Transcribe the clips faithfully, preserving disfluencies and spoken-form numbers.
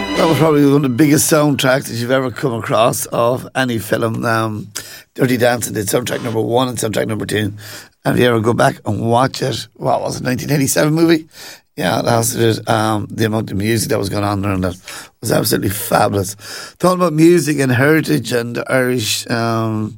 That was probably one of the biggest soundtracks that you've ever come across of any film. Um, Dirty Dancing did soundtrack number one and soundtrack number two. And if you ever go back and watch it, what was it, nineteen eighty-seven movie? Yeah, that's it. Um, the amount of music that was going on there and that was absolutely fabulous. Talking about music and heritage and Irish um,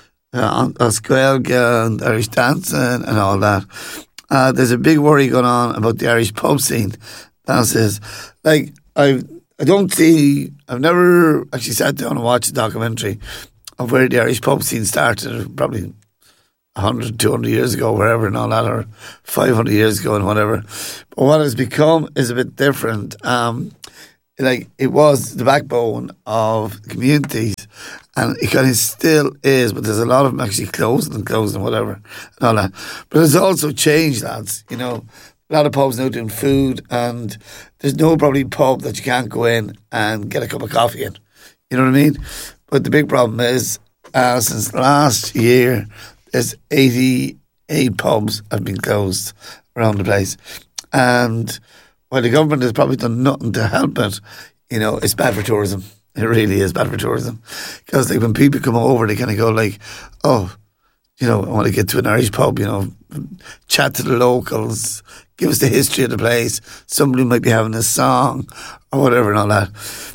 uh, Oscuelga and Irish dancing and all that. Uh, there's a big worry going on about the Irish pub scene. That's it. Like, I I don't see, I've never actually sat down and watched a documentary of where the Irish pub scene started, probably one hundred, two hundred years ago, wherever and all that, or five hundred years ago and whatever. But what it's become is a bit different. Um, like, it was the backbone of communities, and it kind of still is, but there's a lot of them actually closing and closing and whatever and all that. But it's also changed, lads, you know. A lot of pubs now doing food, and there's no probably pub that you can't go in and get a cup of coffee in. You know what I mean? But the big problem is, uh, since last year, there's eighty-eight pubs have been closed around the place. And while the government has probably done nothing to help it, you know, it's bad for tourism. It really is bad for tourism. Because like when people come over, they kind of go like, oh, you know, I want to get to an Irish pub, you know, chat to the locals, give us the history of the place. Somebody might be having a song or whatever and all that.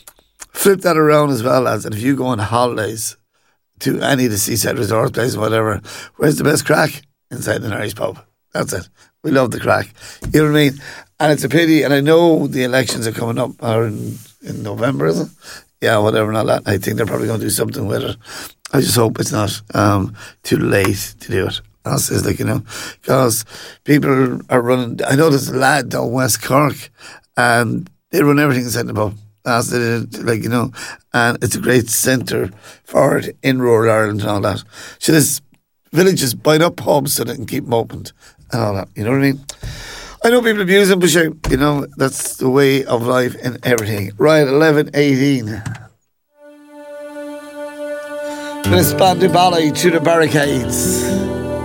Flip that around as well, lads. And if you go on holidays to any of the seaside resort places, whatever, where's the best crack? Inside an Irish pub. That's it. We love the crack. You know what I mean? And it's a pity. And I know the elections are coming up are in, in November, is it? Yeah, whatever and all that. I think they're probably going to do something with it. I just hope it's not um, too late to do it. That's it's like, you know, because people are running. I know there's a lad down West Cork, and they run everything inside the pub. That's it, like, you know, and it's a great centre for it in rural Ireland and all that. So there's villages buying up pubs so they can keep them opened and all that. You know what I mean? I know people abuse them, but sure, you know, that's the way of life and everything. Right, eleven eighteen. Miss Bandy Bally to the barricades.